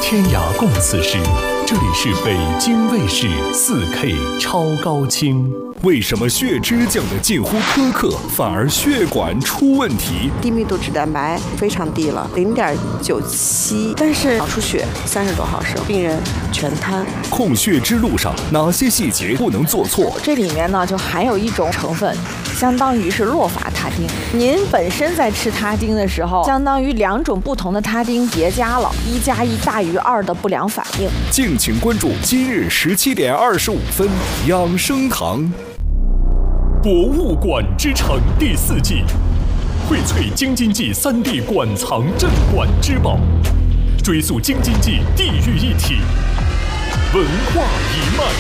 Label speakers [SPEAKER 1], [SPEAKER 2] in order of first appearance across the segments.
[SPEAKER 1] 天涯共此时。这里是北京卫视4K 超高清。为什么血脂降得近乎苛刻，反而血管出问题？
[SPEAKER 2] 低密度脂蛋白非常低了，0.97，但是脑出血30多毫升，病人全瘫。
[SPEAKER 1] 控血脂路上哪些细节不能做错？
[SPEAKER 3] 这里面呢就含有一种成分，相当于是洛法他汀。您本身在吃他汀的时候，相当于2种不同的他汀叠加了，1+1大于2的不良反应。
[SPEAKER 1] 敬请关注今日17点25分养生堂。博物馆之城第4季，荟萃京津冀3D 馆藏镇馆之宝，追溯京津冀地域一体，文化一脉。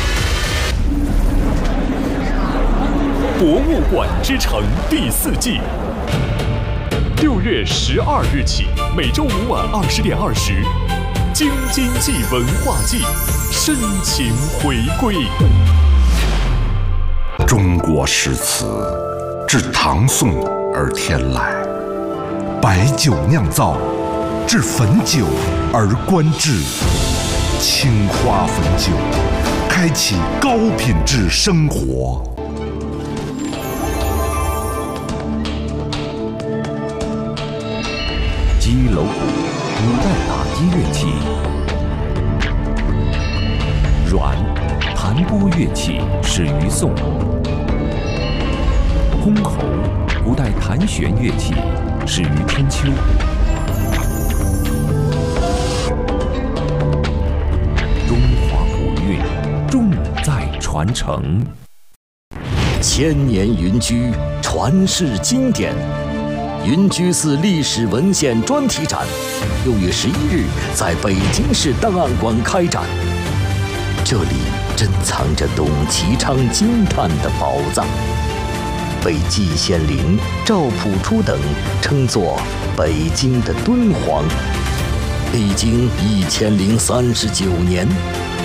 [SPEAKER 1] 博物馆之城第4季，6月12日起，每周5晚20点20，京津冀文化季深情回归。
[SPEAKER 4] 中国诗词自唐宋而天来，白酒酿造，至汾酒而观致，青花汾酒，开启高品质生活。
[SPEAKER 5] 击楼鼓，古代打击乐器；阮，弹拨乐器，始于宋；箜篌，古代弹弦乐器，始于春秋。中华古韵，重在传承。
[SPEAKER 6] 千年云居，传世经典。云居寺历史文献专题展6月11日在北京市档案馆开展，这里珍藏着董其昌惊叹的宝藏，被季羡林、赵朴初等称作北京的敦煌，历经1039年。